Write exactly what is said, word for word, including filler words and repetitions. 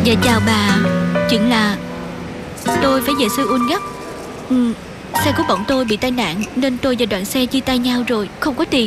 Dạ chào bà. Chuyện là tôi phải về Seoul gấp. ừ, Xe của bọn tôi bị tai nạn nên tôi và đoàn xe chia tay nhau rồi, không có tiền.